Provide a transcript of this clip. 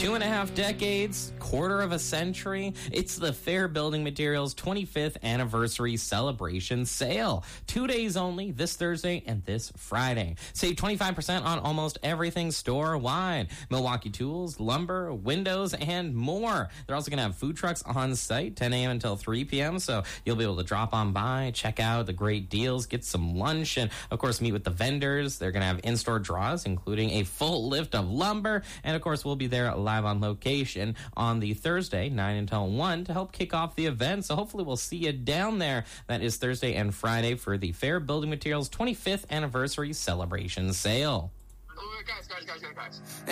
2.5 decades, quarter of a century. It's the Fair Building Materials 25th Anniversary Celebration Sale. 2 days only, this Thursday and this Friday. Save 25% on almost everything store-wide. Milwaukee tools, lumber, windows, and more. They're also going to have food trucks on site, 10 a.m. until 3 p.m., so you'll be able to drop on by, check out the great deals, get some lunch, and, of course, meet with the vendors. They're going to have in-store draws, including a full lift of lumber, and, of course, we'll be there live on location on the Thursday, 9 until 1, to help kick off the event. So hopefully we'll see you down there. That is Thursday and Friday for the Fair Building Materials 25th Anniversary Celebration Sale. Guys.